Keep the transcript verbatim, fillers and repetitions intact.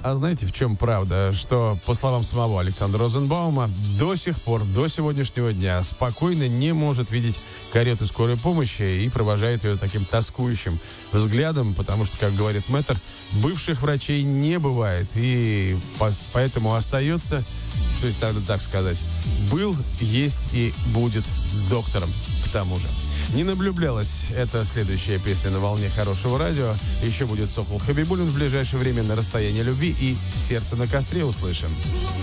А знаете, в чем правда? Что, по словам самого Александра Розенбаума, до сих пор, до сегодняшнего дня спокойно не может видеть карету скорой помощи и провожает ее таким тоскующим взглядом, потому что, как говорит мэтр, бывших врачей не бывает, и по- поэтому остается, то есть надо так сказать, был, есть и будет доктором к тому же. Не наблюблялась. Это следующая песня на волне хорошего радио. Еще будет Сокол Хабибуллин в ближайшее время. На расстоянии любви и сердце на костре услышим.